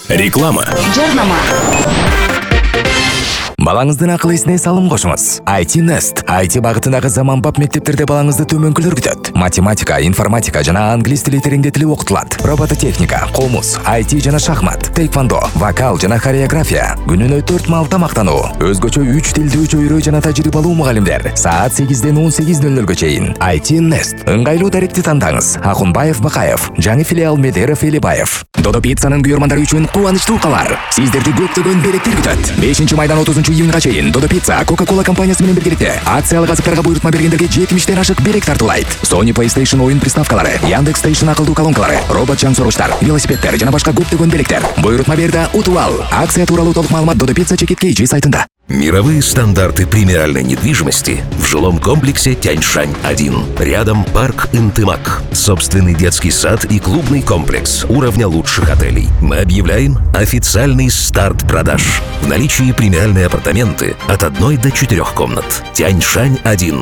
Реклама. Жарнама. Балаңыздын акыл эсине салым кошуңуз. IT Nest. IT багытындагы заманбап мектептерде балаңызды төмөнкүлөр күтөт. Математика, информатика жана англис тили тереңдетили окутулат. Робототехника, комуз, IT жана шахмат, тэквондо, вокал жана хореография. Күнүнө 4 маал тамактануу. Өзгөчө 3 тилди чөйрө жана тажрыйбалуу мугалимдер. Саат 8ден 18:00 чейин. IT Nest. Ыңгайлуу даректи тандаңыз. Ахунбаев Бакаев, жаңы филиал Медеров Элибаев. Додо пиццанын күйөрмандары үчүн кубанычтуу кабар. Сиздерди көптөгөн белектер күтөт. 5-майдан 30-июнга чейин Додо Pizza Coca-Cola компаниясы менен биргеликте акциялык азыктарга буйрутма бергендерге 70ден ашык белек тартуулайт. Sony PlayStation oyun приставкалары, Яндекс Station акылдуу колонкалары, робот чаң соргучтар, велосипедтер жана башка көптөгөн белектер. Буйрутма бер да утуп ал. Акция тууралуу толук маалымат Додо Pizza Чекит сайтында. Мировые стандарты премиальной недвижимости в жилом комплексе Тяньшань-1. Рядом парк Интымак. Собственный детский сад и клубный комплекс уровня лучших отелей. Мы объявляем официальный старт продаж. В наличии премиальные апартаменты от 1 до 4 комнат. Тяньшань-1.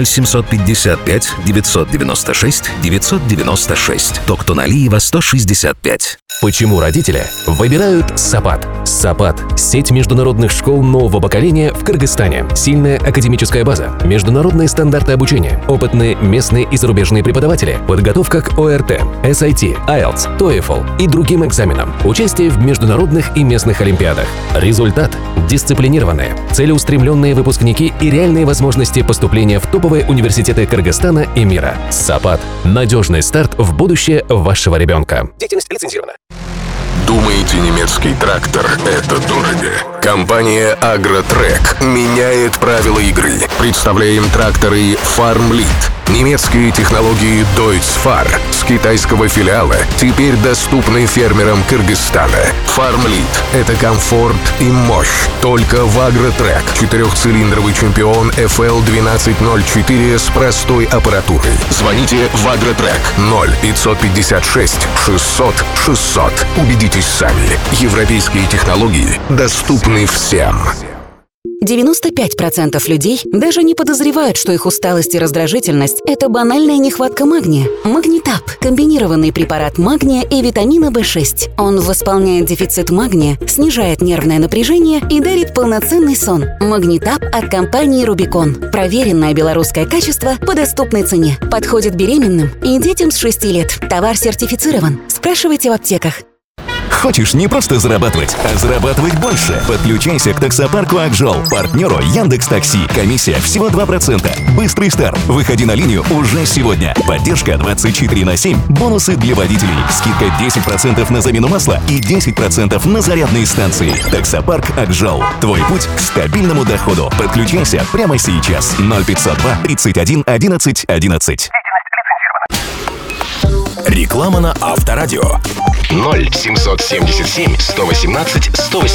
0755 996 996. Токтоналиева 165. Почему родители выбирают САПАТ? САПАТ – сеть международных школ нового поколения в Кыргызстане. Сильная академическая база, международные стандарты обучения, опытные местные и зарубежные преподаватели, подготовка к ОРТ, SAT, IELTS, TOEFL и другим экзаменам, участие в международных и местных олимпиадах. Результат – дисциплинированные, целеустремленные выпускники и реальные возможности поступления в топовые университеты Кыргызстана и мира. САПАТ – надежный старт в будущее вашего ребенка. Деятельность лицензирована. Думаете, немецкий трактор – это дорого? Компания Агротрек меняет правила игры. Представляем тракторы Farmlead. Немецкие технологии Deutz-Fahr с китайского филиала теперь доступны фермерам Кыргызстана. Farmlead – это комфорт и мощь. Только в Агротрек. 4-цилиндровый чемпион FL1204 с простой аппаратурой. Звоните в Агротрек 0556 600 600. Убедитесь сами. Европейские технологии доступны всем. 95% людей даже не подозревают, что их усталость и раздражительность – это банальная нехватка магния. Магнитап – комбинированный препарат магния и витамина В6. Он восполняет дефицит магния, снижает нервное напряжение и дарит полноценный сон. Магнитап от компании Рубикон. Проверенное белорусское качество по доступной цене. Подходит беременным и детям с 6 лет. Товар сертифицирован. Спрашивайте в аптеках. Хочешь не просто зарабатывать, а зарабатывать больше? Подключайся к таксопарку Акжол, партнеру Яндекс.Такси. Комиссия всего 2%. Быстрый старт. Выходи на линию уже сегодня. Поддержка 24/7. Бонусы для водителей. Скидка 10% на замену масла и 10% на зарядные станции. Таксопарк Акжол. Твой путь к стабильному доходу. Подключайся прямо сейчас. 0502 31 11 11. Реклама на Авторадио. 0777 118 118.